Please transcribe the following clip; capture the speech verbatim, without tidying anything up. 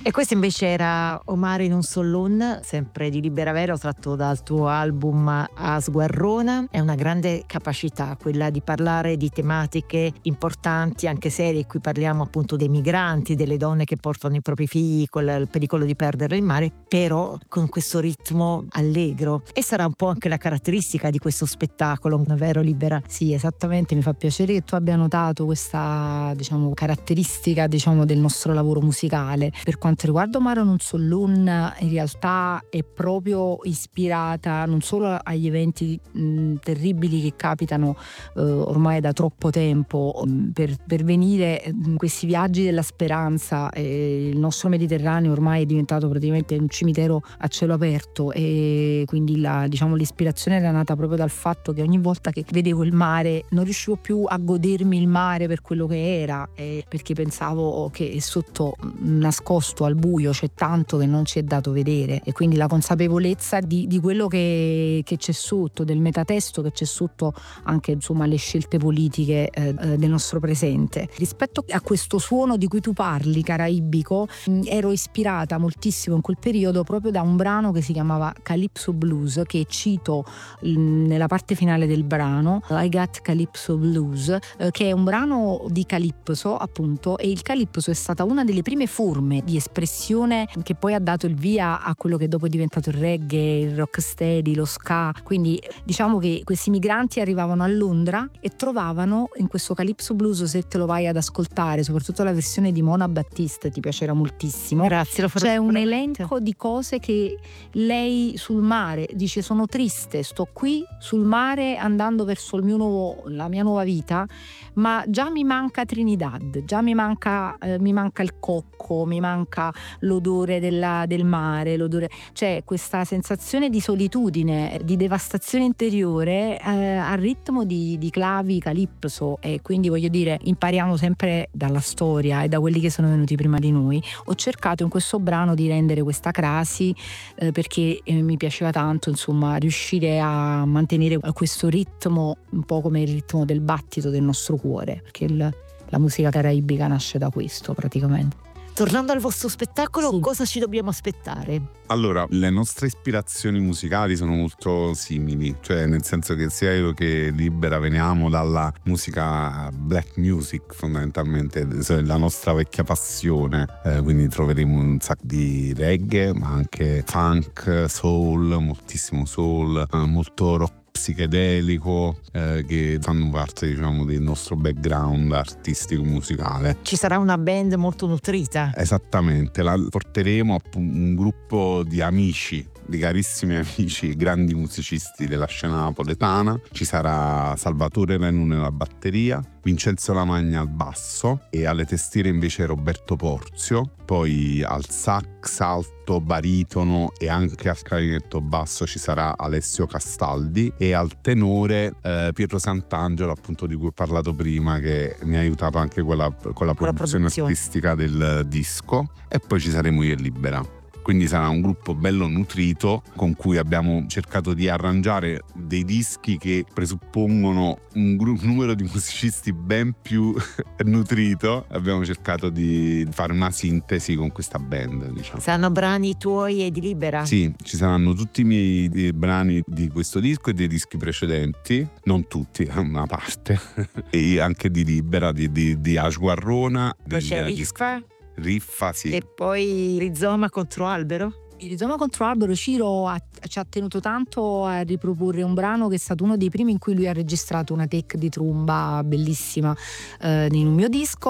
E questo invece era O mare in un sollun, sempre di Libera Vero, tratto dal tuo album A Sguarrona. È una grande capacità quella di parlare di tematiche importanti, anche serie. Qui parliamo appunto dei migranti, delle donne che portano i propri figli con il pericolo di perderlo in mare, però con questo ritmo allegro. E sarà un po' anche la caratteristica di questo spettacolo, vero Libera? Sì, esattamente, mi fa piacere che tu abbia notato questa, diciamo, caratteristica, diciamo, del nostro lavoro musicale. Per quanto riguarda O mare in un sollun, in realtà è proprio ispirata non solo agli eventi mh, terribili che capitano eh, ormai da troppo tempo, mh, per, per venire mh, questi viaggi della speranza. Eh, il nostro Mediterraneo ormai è diventato praticamente un cimitero a cielo aperto, e quindi la, diciamo, l'ispirazione era nata proprio dal fatto che ogni volta che vedevo il mare non riuscivo più a godermi il mare per quello che era, eh, perché pensavo che sotto, nascosto al buio, c'è tanto che non ci è dato vedere, e quindi la consapevolezza di, di quello che, che c'è sotto, del metatesto che c'è sotto, anche insomma le scelte politiche eh, del nostro presente. Rispetto a questo suono di cui tu parli, caraibico, mh, ero ispirata moltissimo in quel periodo proprio da un brano che si chiamava Calypso Blues, che cito mh, nella parte finale del brano, I Got Calypso Blues, eh, che è un brano di Calypso appunto, e il Calypso è stata una delle prime forme di espressione che poi ha dato il via a quello che dopo è diventato il reggae, il rocksteady, lo ska. Quindi diciamo che questi migranti arrivavano a Londra e trovavano in questo Calypso Blues, se te lo vai ad ascoltare, soprattutto la versione di Mona Battiste, ti piacerà moltissimo. Grazie, lo farò. C'è un elenco di cose che lei sul mare dice: sono triste, sto qui sul mare andando verso il mio nuovo, la mia nuova vita, ma già mi manca Trinidad, già mi manca, eh, mi manca il cocco, mi manca l'odore della, del mare, l'odore, c'è questa sensazione di solitudine, di devastazione interiore eh, al ritmo di, di clavi Calypso. E quindi voglio dire, impariamo sempre dalla storia e da quelli che sono venuti prima di noi. Ho cercato in questo brano di rendere questa crasi eh, perché eh, mi piaceva tanto, insomma, riuscire a mantenere questo ritmo, un po' come il ritmo del battito del nostro cuore, perché il, la musica caraibica nasce da questo praticamente. Tornando al vostro spettacolo, sì. Cosa ci dobbiamo aspettare? Allora, le nostre ispirazioni musicali sono molto simili, cioè nel senso che sia io che Libera veniamo dalla musica black music, fondamentalmente la nostra vecchia passione, eh, quindi troveremo un sacco di reggae, ma anche funk, soul, moltissimo soul, eh, molto rock psichedelico, eh, che fanno parte, diciamo, del nostro background artistico musicale. Ci sarà una band molto nutrita. Esattamente, la porteremo a un gruppo di amici, di carissimi amici, grandi musicisti della scena napoletana. Ci sarà Salvatore Renu nella batteria, Vincenzo Lamagna al basso, e alle tastiere invece Roberto Porzio. Poi al sax alto, baritono e anche al clarinetto basso ci sarà Alessio Castaldi, e al tenore eh, Pietro Sant'Angelo, appunto, di cui ho parlato prima, che mi ha aiutato anche con la, con la produzione produzione artistica del disco. E poi ci saremo io e Libera. Quindi sarà un gruppo bello nutrito, con cui abbiamo cercato di arrangiare dei dischi che presuppongono un gru- numero di musicisti ben più nutrito. Abbiamo cercato di fare una sintesi con questa band, diciamo. Saranno brani tuoi e di Libera? Sì, ci saranno tutti i miei i brani di questo disco e dei dischi precedenti, non tutti, una parte, e anche di Libera, di, di, di A Sguarrona. Poi c'è Riffa? Riffa, sì. E poi Rizoma contro Albero? Il Rizoma contro Albero, Ciro ha, ci ha tenuto tanto a riproporre un brano che è stato uno dei primi in cui lui ha registrato una take di tromba bellissima eh, in un mio disco.